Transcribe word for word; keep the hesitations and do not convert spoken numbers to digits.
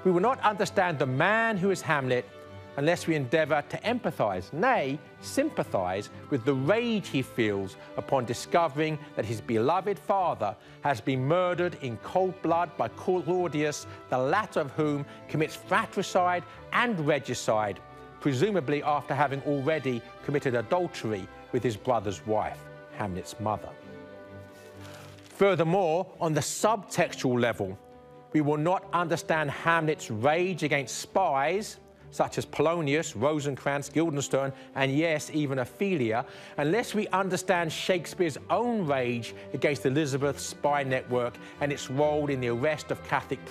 We will not understand the man who is Hamlet unless we endeavour to empathise, nay, sympathise with the rage he feels upon discovering that his beloved father has been murdered in cold blood by Claudius, the latter of whom commits fratricide and regicide, presumably after having already committed adultery with his brother's wife, Hamlet's mother. Furthermore, on the subtextual level, we will not understand Hamlet's rage against spies, such as Polonius, Rosencrantz, Guildenstern, and yes, even Ophelia, unless we understand Shakespeare's own rage against Elizabeth's spy network and its role in the arrest of Catholic